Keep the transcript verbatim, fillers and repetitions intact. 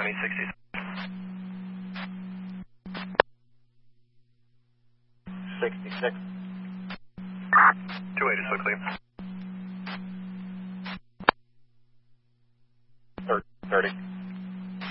County, sixty. sixty-six. two eighty, so clear. thirty.